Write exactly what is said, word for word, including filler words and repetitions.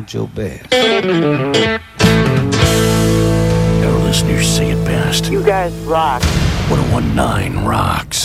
want your best. Our listeners say it best. You guys rock. one oh one nine rocks.